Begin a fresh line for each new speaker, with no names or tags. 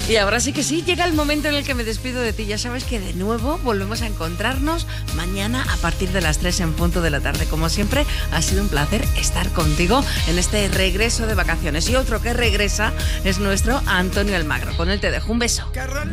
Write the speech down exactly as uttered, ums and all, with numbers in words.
Y ahora sí que sí, llega el momento en el que me despido de ti. Ya sabes que de nuevo volvemos a encontrarnos mañana a partir de las tres en punto de la tarde. Como siempre, ha sido un placer estar contigo en este regreso de vacaciones. Y otro que regresa es nuestro Antonio Almagro. Con él te dejo un beso.